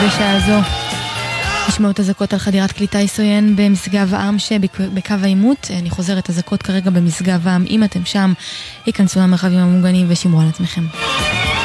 בשעה זו. נשמעו את הזקות על חדירת כלי טיס עוין במשגב העם שבקו העימות. אני חוזרת, הזקות כרגע במשגב העם. אם אתם שם, היכנסו למרחבים המוגנים ושמרו על עצמכם.